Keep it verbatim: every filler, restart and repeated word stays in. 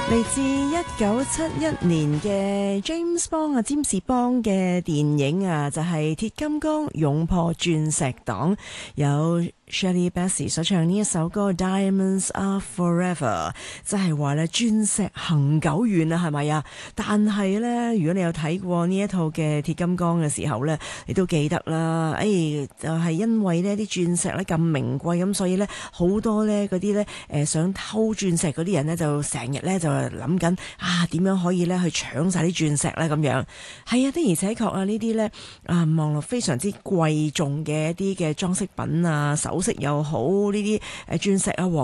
嚟自一九七一年嘅 James Bond 啊，詹士邦嘅電影啊，就係、是《鐵金剛勇破鑽石黨》，有 Shirley Bassey 所唱呢一首歌 Diamonds Are Forever， 即係話咧鑽石恆久遠啊，係咪啊？但係咧，如果你有睇過呢一套嘅鐵金剛嘅時候咧，你都記得啦。誒、哎，就係、是、因為呢啲鑽石咧咁名貴，咁所以咧好多咧嗰啲咧誒想偷鑽石嗰啲人咧就成日咧就諗緊啊點樣可以咧去搶晒啲鑽石咧咁樣。係啊，的而且確啊呢啲咧啊望落非常之貴重嘅一啲嘅裝飾品啊手飾又好，呢啲誒鑽石啊黃